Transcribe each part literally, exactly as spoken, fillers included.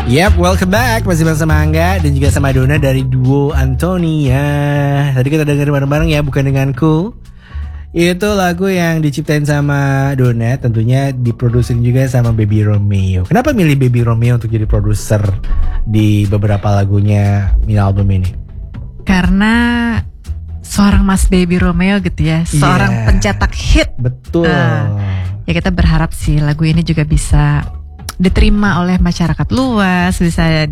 Yap, welcome back. Masih bersama Angga dan juga sama Dona dari duo Antonia. Tadi kita dengerin bareng-bareng ya, Bukan Denganku. Itu lagu yang diciptain sama Dona, tentunya diproduksi juga sama Baby Romeo. Kenapa milih Baby Romeo untuk jadi produser di beberapa lagunya mini album ini? Karena seorang Mas Baby Romeo gitu ya, seorang yeah. pencetak hit. Betul. Uh, ya kita berharap sih lagu ini juga bisa diterima oleh masyarakat luas, bisa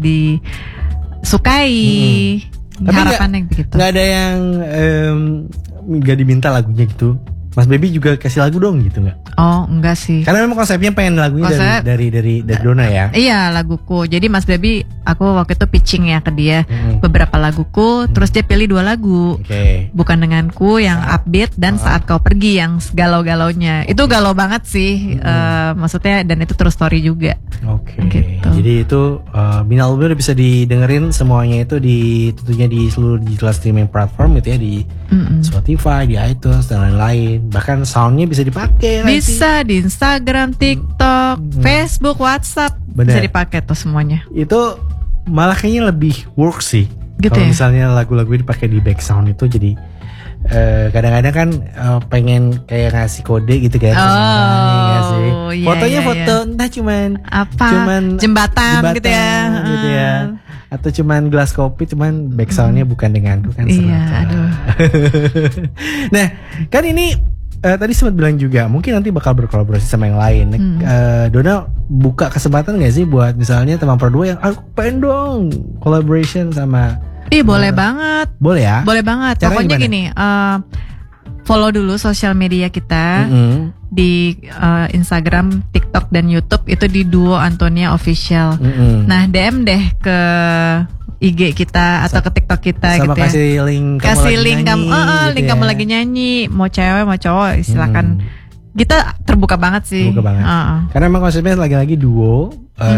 disukai. Hmm. Harapannya begitu. Nggak ada yang um, nggak diminta lagunya gitu. Mas Baby juga kasih lagu dong gitu nggak? Oh enggak sih. Karena memang konsepnya pengen lagunya Konsep, dari dari dari dari Dona ya. Iya laguku. Jadi Mas Baby aku waktu itu pitching ya ke dia hmm. beberapa laguku, hmm. terus dia pilih dua lagu. Okay. Bukan Denganku yang saat, upbeat dan uh. Saat Kau Pergi yang galau-galaunya. Okay. Itu galau banget sih. Hmm. Uh, maksudnya dan itu true story juga. Oke. Okay. Gitu. Jadi itu uh, mini albumnya udah bisa didengerin semuanya itu di tentunya di seluruh digital streaming platform gitu ya, di mm-mm. Spotify, di iTunes dan lain-lain. Bahkan soundnya bisa dipakai. Bisa nanti. Di Instagram, TikTok, hmm. Facebook, WhatsApp. Bener. Bisa dipakai tuh semuanya. Itu malah kayaknya lebih work sih. Gitu kalau ya? Misalnya lagu-lagu dipakai di back sound itu jadi uh, kadang-kadang kan uh, pengen kayak ngasih kode gitu kan. Oh, sih. Iya, fotonya iya, foto iya. entah cuman apa? Cuman jembatan, jembatan gitu ya. Gitu ya. Atau cuman gelas kopi, cuman back soundnya hmm. Bukan Denganku kan. Iya, aduh. Nah, kan ini uh, tadi sempat bilang juga mungkin nanti bakal berkolaborasi sama yang lain. Hmm. Uh, Dona buka kesempatan gak sih buat misalnya teman pro dua yang aku pengen dong collaboration sama. Ih boleh uh, banget. Boleh ya? Boleh banget. Caranya Pokoknya gimana? gini, uh, follow dulu sosial media kita mm-hmm. di uh, Instagram, TikTok dan YouTube itu di Duo Antonia Official. Mm-hmm. Nah D M deh ke I G kita atau ke TikTok kita sama gitu ya. Kasih link kamu kasih lagi link nyanyi, kamu, uh, uh, gitu link ya. kamu lagi nyanyi, mau cewek mau cowok silakan. Hmm. Kita terbuka banget sih. Terbuka banget. Uh-uh. Karena emang konsepnya lagi-lagi duo,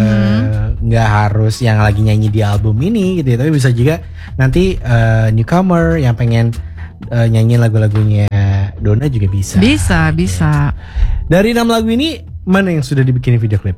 nggak mm-hmm. uh, harus yang lagi nyanyi di album ini gitu ya, tapi bisa juga nanti uh, newcomer yang pengen uh, nyanyi lagu-lagunya Dona juga bisa. Bisa, bisa. Dari enam lagu ini mana yang sudah dibikin video klip?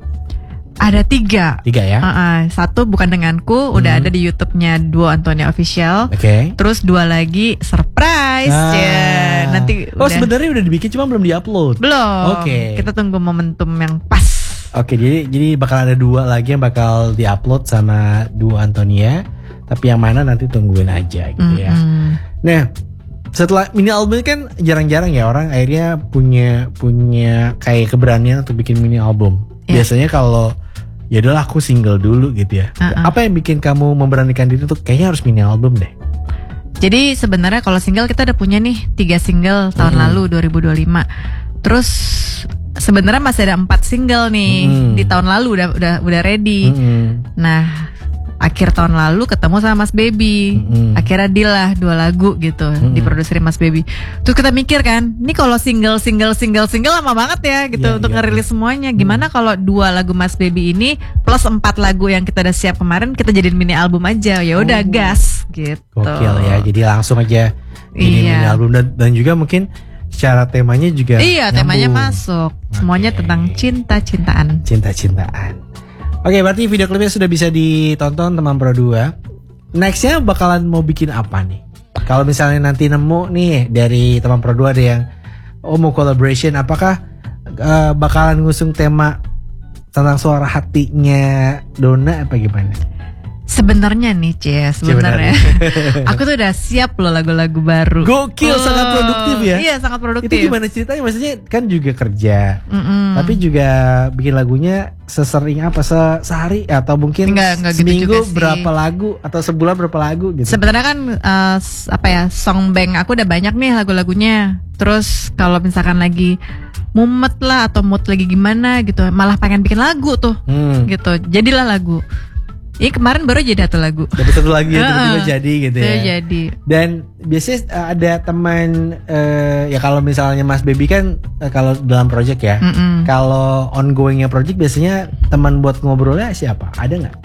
Ada tiga. Tiga ya? Uh-uh. Satu Bukan Denganku hmm. udah ada di YouTube-nya Duo Antonia Official. Oke. Okay. Terus dua lagi surprise ah. ya. Nanti. Oh udah. Sebenarnya udah dibikin cuma belum diupload. Belum. Oke. Okay. Kita tunggu momentum yang pas. Oke, okay, jadi jadi bakal ada dua lagi yang bakal diupload sama Duo Antonia. Tapi yang mana nanti tungguin aja gitu mm-hmm. ya. Nah, setelah mini album kan jarang-jarang ya orang akhirnya punya punya kayak keberanian untuk bikin mini album. Yeah. Biasanya kalau ya udahlah aku single dulu gitu ya. Uh-uh. Apa yang bikin kamu memberanikan diri untuk kayaknya harus mini album deh? Jadi sebenarnya kalau single kita udah punya nih tiga single tahun mm-hmm. lalu dua ribu dua puluh lima. Terus sebenarnya masih ada empat single nih mm-hmm. di tahun lalu udah udah udah ready. Mm-hmm. Nah akhir tahun lalu ketemu sama Mas Baby, mm-hmm. akhirnya deal lah dua lagu gitu mm-hmm. diproduksi Mas Baby. Terus kita mikir kan, ini kalau single single single single lama banget ya gitu yeah, untuk yeah, ngerilis yeah. semuanya. Gimana mm-hmm. kalau dua lagu Mas Baby ini plus empat lagu yang kita udah siap kemarin kita jadiin mini album aja. Ya udah oh. gas gitu. Gokil ya, jadi langsung aja jadi iya. mini album dan, dan juga mungkin secara temanya juga iya nyambung. Temanya masuk. Semuanya okay. tentang cinta-cintaan. Cinta-cintaan. Oke, berarti video klipnya sudah bisa ditonton teman Pro dua. Nextnya bakalan mau bikin apa nih? Kalau misalnya nanti nemu nih dari teman Pro dua ada yang oh mau collaboration, apakah uh, bakalan ngusung tema tentang suara hatinya Dona apa gimana? Sebenarnya nih Cie, sebenarnya aku tuh udah siap loh lagu-lagu baru. Gokil, oh, sangat produktif ya. Iya, sangat produktif. Itu gimana ceritanya? Maksudnya kan juga kerja, mm-mm. tapi juga bikin lagunya sesering apa se- sehari atau mungkin enggak, enggak seminggu gitu berapa lagu atau sebulan berapa lagu gitu. Sebenarnya kan uh, apa ya, song bank aku udah banyak nih lagu-lagunya. Terus kalau misalkan lagi mumet lah atau mood lagi gimana gitu, malah pengen bikin lagu tuh, hmm. gitu. Jadilah lagu. Ini kemarin baru jadi satu lagu. Dapat satu lagi ya, tiba-tiba jadi gitu ya. Jadi. Dan biasanya uh, ada teman uh, ya kalau misalnya Mas Baby kan uh, kalau dalam project ya. Mm-mm. Kalau ongoingnya project biasanya teman buat ngobrolnya siapa? Ada nggak?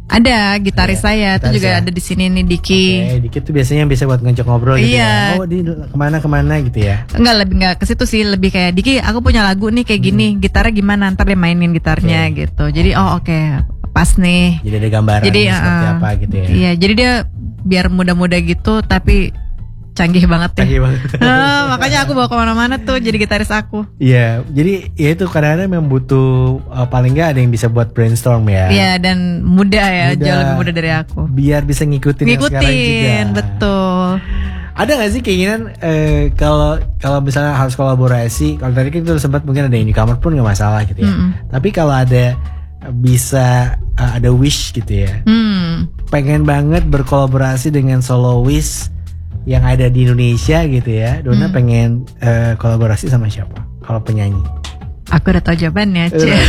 Ada gitaris ada, saya, itu juga ya? Ada di sini nih Diki. Oke, okay, Diki tuh biasanya bisa buat ngajak ngobrol gitu iya. ya. Oh, di kemana-kemana gitu ya? Enggak, lebih enggak ke situ sih, lebih kayak Diki, aku punya lagu nih kayak gini, hmm. gitarnya gimana? Ntar dia mainin gitarnya okay. gitu. Jadi oh oke. Okay. pas nih. Jadi ada gambaran jadi, seperti uh, apa gitu ya. Iya, jadi dia biar muda-muda gitu tapi canggih banget ya. Canggih banget. uh, makanya aku bawa kemana-mana tuh jadi gitaris aku. Iya, jadi ya itu kadang-kadang memang butuh uh, paling nggak ada yang bisa buat brainstorm ya. Iya, dan muda ya, muda, jauh lebih muda dari aku. Biar bisa ngikutin, ngikutin yang sekarang juga. Betul. Ada gak sih keinginan eh, kalau kalau misalnya harus kolaborasi? Kalau tadi kan itu sempat mungkin ada yang newcomer pun nggak masalah gitu ya. Mm-mm. Tapi kalau ada bisa uh, ada wish gitu ya, mm. pengen banget berkolaborasi dengan soloist yang ada di Indonesia gitu ya. Dona mm. pengen uh, kolaborasi sama siapa? Kalau penyanyi? Aku udah tahu jawabannya, Cie.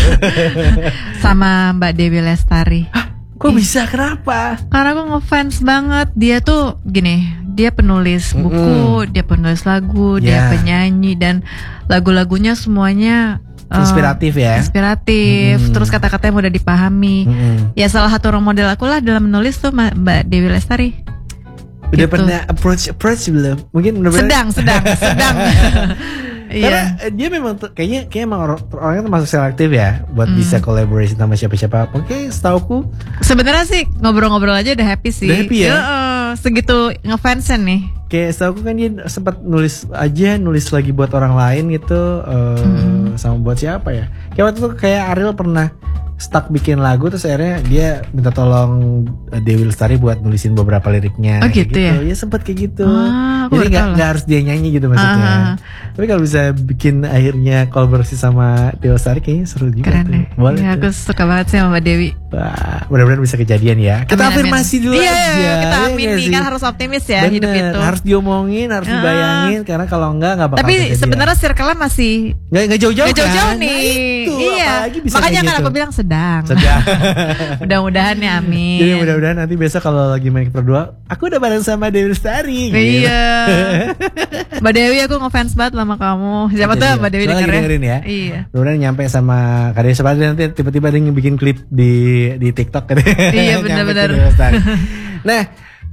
Sama Mbak Dewi Lestari. Hah? Kok bisa? Kenapa? Karena aku ngefans banget. Dia tuh gini, dia penulis buku, mm-hmm. dia penulis lagu, yeah. dia penyanyi, dan lagu-lagunya semuanya inspiratif uh, ya. Inspiratif. Mm-hmm. Terus kata-katanya mudah dipahami. Mm-hmm. Ya salah satu role model aku lah dalam menulis tuh Mbak Dewi Lestari. Udah gitu. Pernah approach approach belum? Mungkin bener-bener sedang sedang sedang. Karena iya. dia memang t- kayaknya kayak emang or- orangnya termasuk selektif ya buat mm. bisa collaboration sama siapa-siapa. Oke, setauku sebenarnya sih ngobrol-ngobrol aja udah happy sih. Udah happy ya. Uh, segitu ngefansen nih. Kayak setauku kan dia sempat nulis aja nulis lagi buat orang lain gitu. Uh, mm. Sama buat siapa ya? Kayak waktu itu kayak Ariel pernah stuck bikin lagu terus akhirnya dia minta tolong Dewi Lestari buat nulisin beberapa liriknya. Oh gitu, gitu ya? Ya sempat kayak gitu. Ah, jadi nggak nggak harus dia nyanyi gitu maksudnya. Ah. Tapi kalau bisa bikin akhirnya kolaborasi sama Dewi Lestari kayaknya seru juga. Keren tuh. Deh. Boleh ya, aku suka banget sih sama Mbak Dewi. Wah, mudah-mudahan bisa kejadian ya. Kita amin, afirmasi amin. dulu iya, aja. Kita amin nih kan harus optimis ya. Bener, hidup itu. Harus diomongin, harus uh. dibayangin karena kalau enggak nggak bakal. Tapi sebenarnya circle-nya masih nggak nggak jauh-jauh kan? Jauh-jauh nih. Nah, itu, iya. Makanya kan gitu. Aku bilang sedang. Sedang. Mudah-mudahan ya, amin. Jadi mudah-mudahan nanti besok kalau lagi main berdua, aku udah bareng sama Dewi Lestari. Iya. Mbak Dewi, aku ngefans banget sama kamu. Siapa tuh Mbak Dewi dengerin? dengerin ya. Iya. Mudah-mudahan nyampe sama Kadek Sepatu nanti tiba-tiba dia bikin klip di di TikTok kan. Iya benar-benar. Nah,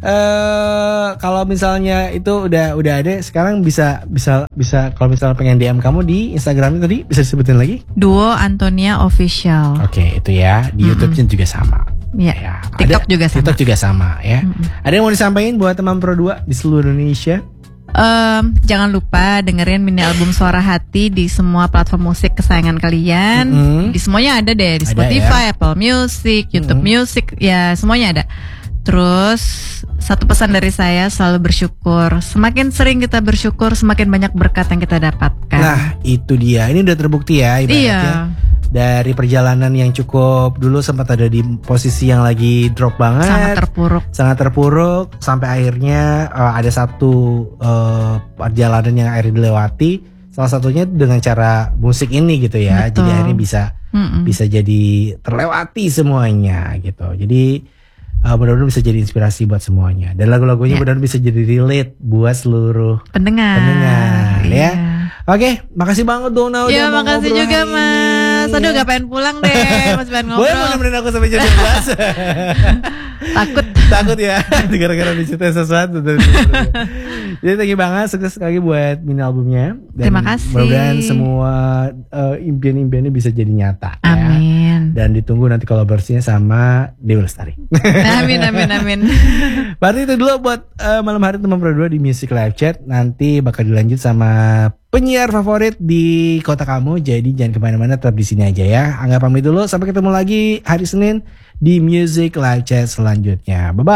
Uh, kalau misalnya itu udah udah ada sekarang bisa bisa bisa kalau misalnya pengen D M kamu di Instagram tadi bisa disebutin lagi? Duo Antonia Official. Oke, okay, itu ya di mm-hmm. YouTube-nya juga sama. Iya. Ya. TikTok ada, juga sama. TikTok juga sama ya. Mm-hmm. Ada yang mau disampaikan buat teman Pro dua di seluruh Indonesia? Um, jangan lupa dengerin mini album Suara Hati di semua platform musik kesayangan kalian. Mm-hmm. Di semuanya ada deh, di ada Spotify, ya? Apple Music, YouTube mm-hmm. Music, ya semuanya ada. Terus satu pesan dari saya, selalu bersyukur. Semakin sering kita bersyukur, semakin banyak berkat yang kita dapatkan. Nah itu dia, ini udah terbukti ya ibaratnya. Iya. Dari perjalanan yang cukup dulu sempat ada di posisi yang lagi drop banget, sangat terpuruk, sangat terpuruk sampai akhirnya uh, ada satu uh, perjalanan yang akhirnya dilewati. Salah satunya dengan cara musik ini gitu ya. Betul. Jadi akhirnya bisa Mm-mm. bisa jadi terlewati semuanya gitu. Jadi Uh, mudah-mudahan bisa jadi inspirasi buat semuanya. Dan lagu-lagunya yeah. mudah-mudahan bisa jadi relate buat seluruh pendengar, pendengar yeah. ya. Oke, makasih banget Dona udah ya, mau ngobrol. Makasih juga Mas. Aduh gak pengen pulang deh, masih pengen ngobrol. Boleh mau nemenin aku sampai jam dua belas? Takut. Takut ya, gara-gara diceritain sesuatu. Jadi thank you banget, sukses lagi buat mini albumnya. Dan terima kasih. Mudah-mudahan semua uh, impian-impiannya bisa jadi nyata. Amin. Ya. Dan ditunggu nanti kolaborasinya sama Dewi Lestari. Amin, amin, amin. Berarti itu dulu buat uh, malam hari teman Pro dua di Music Live Chat. Nanti bakal dilanjut sama penyiar favorit di kota kamu. Jadi jangan kemana-mana, tetap di sini aja ya. Anggap pamit dulu, sampai ketemu lagi hari Senin di Music Live Chat selanjutnya. Bye bye.